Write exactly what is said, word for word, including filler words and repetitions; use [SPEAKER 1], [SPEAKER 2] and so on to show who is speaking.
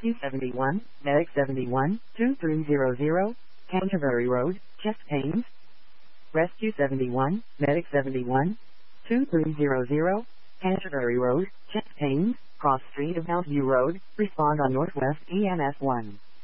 [SPEAKER 1] Rescue seventy-one, Medic seventy-one, two three zero zero, Canterbury Road, chest pains. Rescue seventy-one, Medic seventy-one, two three zero zero, Canterbury Road, chest pains, cross street of Mount View Road, respond on Northwest E M S one.